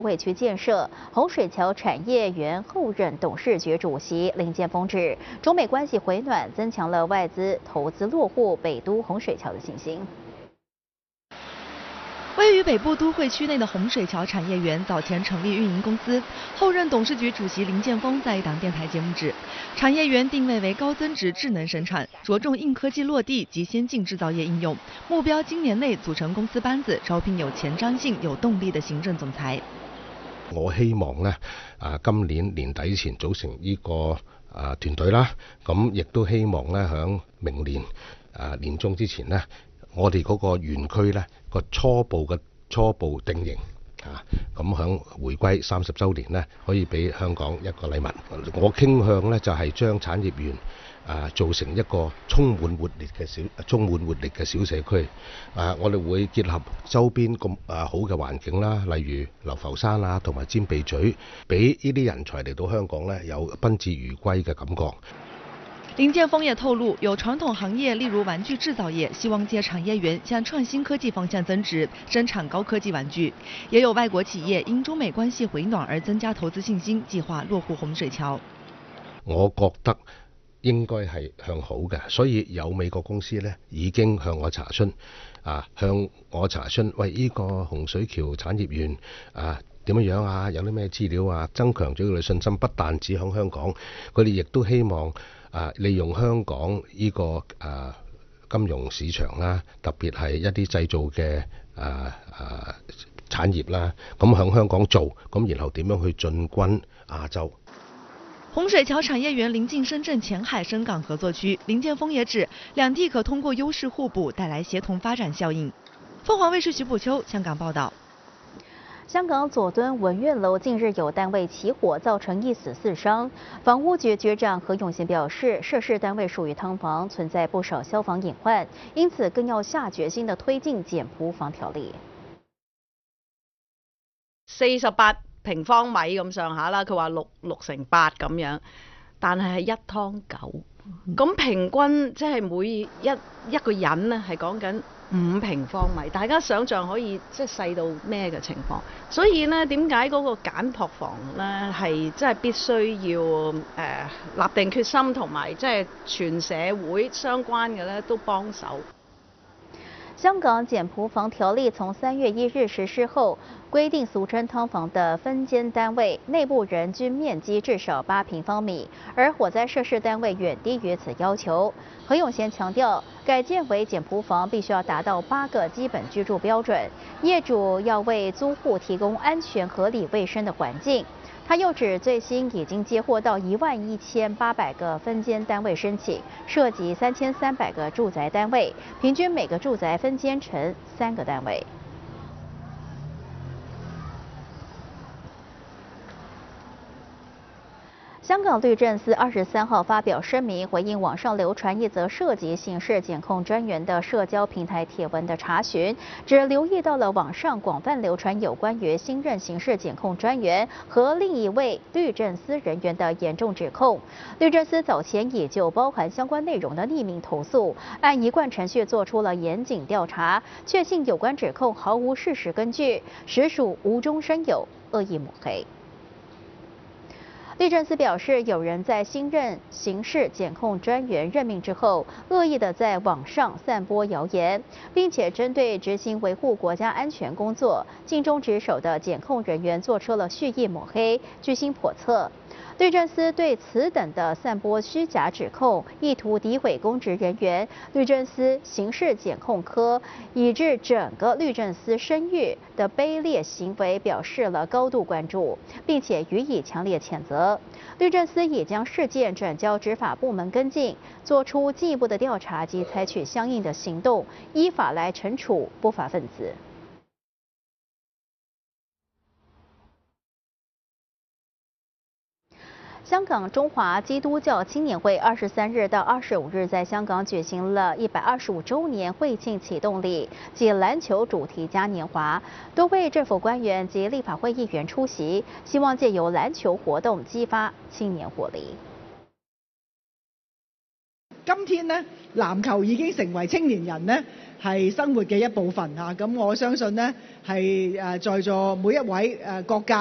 会区建设，洪水桥产业园后任董事局主席林建峰指，中美关系回暖，增强了外资投资落户北都洪水桥的信心。 位于北部都会区内的洪水桥产业园早前成立运营公司，后任董事局主席林建峰在一档电台节目指，产业园定位为高增值智能生产，着重硬科技落地及先进制造业应用，目标今年内组成公司班子，招聘有前瞻性、有动力的行政总裁。 我希望呢，今年年底前組成呢個團隊啦，咁亦都希望呢，響明年年中之前呢，我哋嗰個園區呢個初步定型咁響回歸30週年呢，可以俾香港一個禮物。我傾向呢，就係將產業園做成一個充滿活力嘅小社區。我哋會結合周邊咁好嘅環境啦，例如流浮山同埋尖鼻咀，俾呢啲人才嚟到香港呢，有賓至如歸嘅感覺。 林建峰也透露，有傳統行業，例如玩具製造業，希望借產業園向創新科技方向增值，生產高科技玩具。也有外國企業因中美關係回暖而增加投資信心，計劃落戶洪水橋。 我覺得應該係向好嘅，所以有美國公司呢已經向我查詢，喂，呢個洪水橋產業園點樣啊？有啲咩資料啊？增強咗佢哋信心，不但止響香港，佢哋亦都希望利用香港呢個金融市場啦，特別係一啲製造嘅產業啦，咁響香港做，咁然後點樣去進軍亞洲？ 洪水橋產業園臨近深圳前海深港合作區，林建峰也指，兩地可通過優勢互補，帶來協同發展效應。鳳凰衛視徐補秋香港報道。 香港佐敦文苑樓近日有單位起火，造成1死4傷。房屋局局長何永賢表示，涉事單位屬於劏房，存在不少消防隱患，因此更要下決心地推進簡樸房條例。 48平方米咁上下啦，佢話6乘8咁樣，但係1劏9，咁平均即係每一個人呢係講緊5平方米，大家想像可以即係細到咩嘅情況？所以呢，點解嗰個簡樸房呢係即係必須要立定決心，同埋即係全社會相關嘅呢都幫手。 香港簡樸房條例從3月1日實施後，規定俗稱劏房的分間單位內部人均面積至少8平方米，而火災涉事單位遠低於此要求。何永賢強調，改建為簡樸房必須要達到8個基本居住標準，業主要為租戶提供安全、合理、衛生的環境。他又指，最新已經接獲到11800個分間單位申請，涉及3300個住宅單位，平均每個住宅分間成3個單位。香港律政司23號發表聲明，回應網上流傳一則涉及刑事檢控專員的社交平台帖文的查詢，只留意到了網上廣泛流傳有關於新任刑事檢控專員和另一位律政司人員的嚴重指控。律政司早前已就包含相關內容的匿名投訴，按一貫程序做出了嚴謹調查，確信有關指控毫無事實根據，實屬無中生有、惡意抹黑。律政司表示，有人在新任刑事檢控專員任命之後，惡意地在網上散播謠言，並且針對執行維護國家安全工作、盡忠職守的檢控人員做出了蓄意抹黑、居心叵測。律政司對此等的散播虛假指控、意圖詆毀公職人員，律政司刑事檢控科以致整個律政司聲譽的卑劣行為表示了高度關注，並且予以強烈譴責。律政司已將事件轉交執法部門跟進，做出進一步的調查及採取相應的行動，依法來懲處不法分子。香港中華基督教青年會23日到25日在香港舉行了125週年會慶啟動禮暨籃球主題嘉年華，多位政府官員及立法會議員出席，希望借由籃球活動激發青年活力。 今天呢， 籃球已經成為青年人呢係生活嘅一部分嚇。咁我相信呢係在座每一位各界